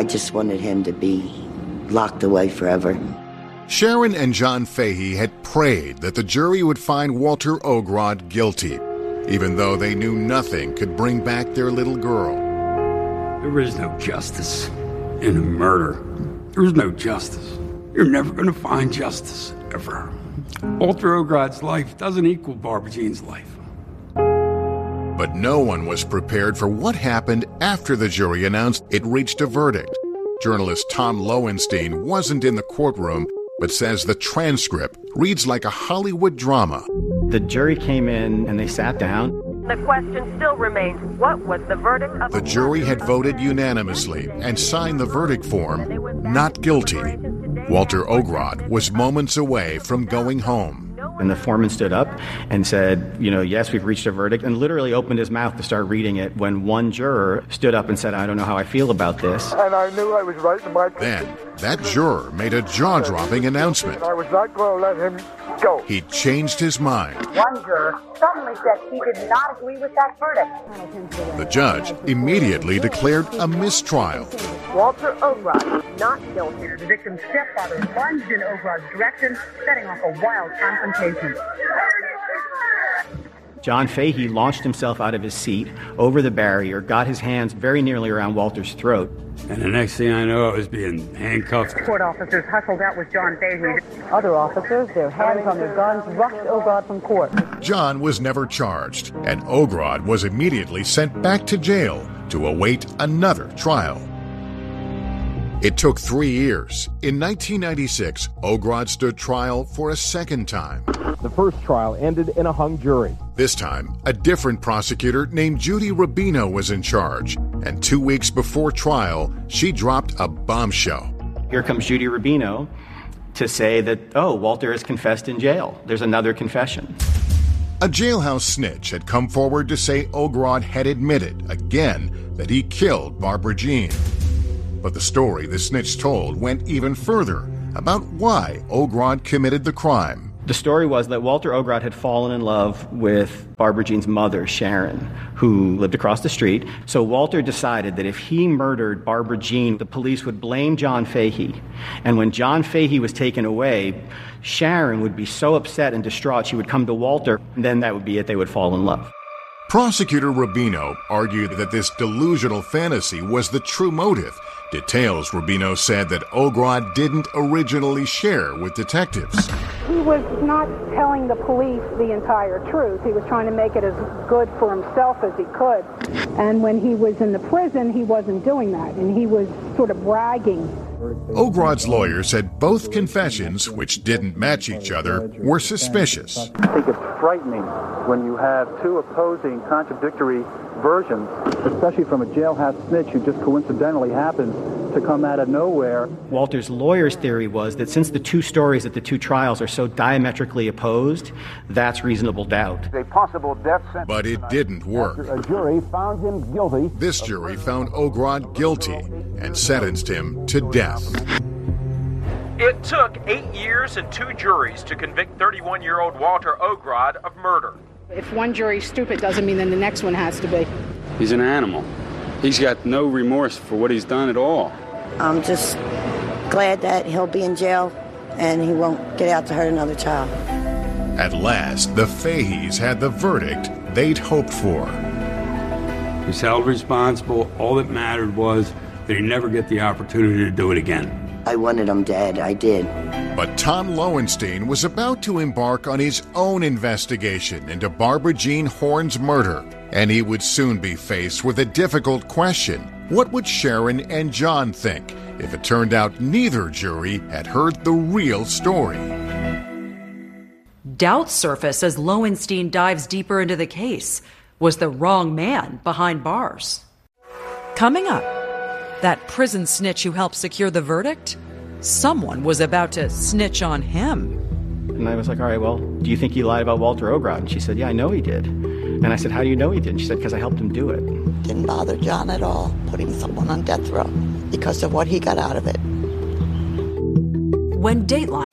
just wanted him to be locked away forever. Sharon and John Fahey had prayed that the jury would find Walter Ogrod guilty, even though they knew nothing could bring back their little girl. There is no justice in a murder. There is no justice. You're never going to find justice, ever. Walter Ogrod's life doesn't equal Barbara Jean's life. But no one was prepared for what happened after the jury announced it reached a verdict. Journalist Tom Lowenstein wasn't in the courtroom, but says the transcript reads like a Hollywood drama. The jury came in and they sat down. The question still remains, what was the verdict of the jury had voted unanimously and signed the verdict form, not guilty. Walter Ogrod was moments away from going home. And the foreman stood up and said, yes, we've reached a verdict, and literally opened his mouth to start reading it when one juror stood up and said, I don't know how I feel about this. And I knew I was right in my... Then, that juror made a jaw-dropping announcement. I was not going to let him go. He changed his mind. One juror suddenly said he did not agree with that verdict. The judge immediately declared a mistrial. Walter Ogrod is not guilty. The victim's stepfather lunged in Ogrod's direction, setting off a wild confrontation. John Fahey launched himself out of his seat, over the barrier, got his hands very nearly around Walter's throat. And the next thing I know, I was being handcuffed. Court officers hustled out with John Fahey. Other officers, their hands on their guns, rushed Ogrod from court. John was never charged, and Ogrod was immediately sent back to jail to await another trial. It took 3 years. In 1996, Ogrod stood trial for a second time. The first trial ended in a hung jury. This time, a different prosecutor named Judy Rubino was in charge, and 2 weeks before trial, she dropped a bombshell. Here comes Judy Rubino to say that, Walter has confessed in jail. There's another confession. A jailhouse snitch had come forward to say Ogrod had admitted, again, that he killed Barbara Jean. But the story the snitch told went even further about why Ogrod committed the crime. The story was that Walter Ogrod had fallen in love with Barbara Jean's mother, Sharon, who lived across the street. So Walter decided that if he murdered Barbara Jean, the police would blame John Fahey. And when John Fahey was taken away, Sharon would be so upset and distraught she would come to Walter, and then that would be it. They would fall in love. Prosecutor Rubino argued that this delusional fantasy was the true motive. Details, Rubino said, that Ogrod didn't originally share with detectives. He was not telling the police the entire truth. He was trying to make it as good for himself as he could. And when he was in the prison, he wasn't doing that, and he was sort of bragging. Ogrod's lawyer said both confessions, which didn't match each other, were suspicious. I think it's frightening when you have two opposing, contradictory versions, especially from a jailhouse snitch who just coincidentally happens to come out of nowhere. Walter's lawyer's theory was that since the two stories at the two trials are so diametrically opposed, that's reasonable doubt. A possible death sentence. But it didn't work. A jury found him guilty. This jury found Ogrod guilty and sentenced him to death. It took 8 years and 2 juries to convict 31-year-old Walter Ogrod of murder. If one jury's stupid doesn't mean then the next one has to be. He's an animal. He's got no remorse for what he's done at all. I'm just glad that he'll be in jail and he won't get out to hurt another child. At last, the Faheys had the verdict they'd hoped for. He's held responsible. All that mattered was that he never get the opportunity to do it again. I wanted him dead. I did. But Tom Lowenstein was about to embark on his own investigation into Barbara Jean Horn's murder, and he would soon be faced with a difficult question. What would Sharon and John think if it turned out neither jury had heard the real story? Doubts surface as Lowenstein dives deeper into the case. Was the wrong man behind bars? Coming up, that prison snitch who helped secure the verdict? Someone was about to snitch on him. And I was like, all right, well, do you think he lied about Walter Ogrod? And she said, yeah, I know he did. And I said, how do you know he did? And she said, because I helped him do it. Didn't bother John at all, putting someone on death row because of what he got out of it. When Dateline